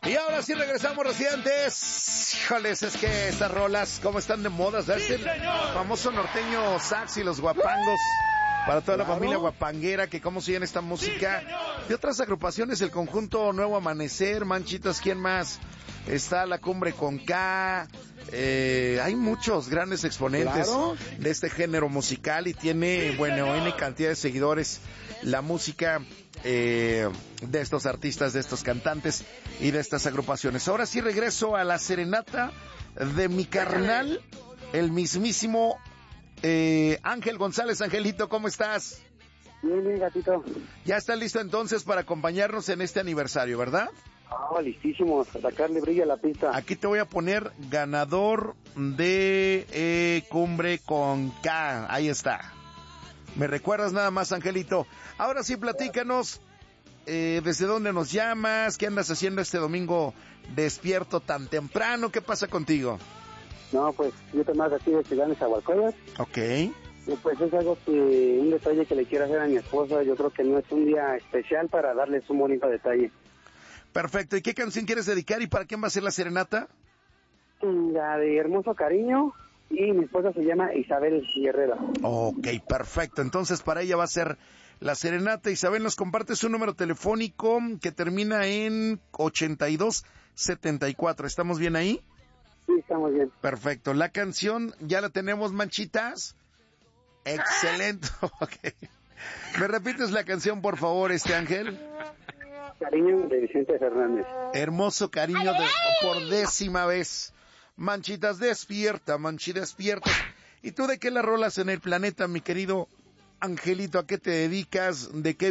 Y ahora sí regresamos, residentes. Híjoles, es que estas rolas, ¿cómo están de moda? ¿Sabes? El famoso norteño sax y los guapangos. Para toda la familia guapanguera, que cómo siguen esta música. De otras agrupaciones, el conjunto Nuevo Amanecer, Manchitas, ¿quién más? Está La Cumbre con K. Hay muchos grandes exponentes de este género musical y tiene, bueno, N cantidad de seguidores. La música de estos artistas, de estos cantantes y de estas agrupaciones. Ahora sí regreso a la serenata de mi carnal, el mismísimo Ángel González. Angelito, ¿cómo estás? Bien, gatito. Ya está listo entonces para acompañarnos en este aniversario, ¿verdad? Listísimo, a sacarle brillo a la pista. Aquí te voy a poner ganador de Cumbre con K. Ahí está. ¿Me recuerdas nada más, Angelito? Ahora sí, platícanos desde dónde nos llamas, qué andas haciendo este domingo despierto tan temprano, ¿qué pasa contigo? No, pues yo te más aquí de Chiganes a Hualcoyas. Ok. Y pues es algo que, un detalle que le quiero hacer a mi esposa. Yo creo que no es un día especial para darles un bonito detalle. Perfecto, ¿y qué canción quieres dedicar y para quién va a ser la serenata? La de Hermoso Cariño, y mi esposa se llama Isabel Guerrero. Ok, perfecto, entonces para ella va a ser la serenata. Isabel, nos comparte su número telefónico que termina en 8274, ¿estamos bien ahí? Sí, estamos bien. Perfecto, la canción ya la tenemos, Manchitas. Excelente, ok. ¿Me repites la canción, por favor, Ángel? Cariño, de Vicente Fernández. Hermoso Cariño, por 10ª vez. Manchitas, despierta, Manchi, despierta. ¿Y tú de qué la rolas en el planeta, mi querido Angelito? ¿A qué te dedicas? ¿De qué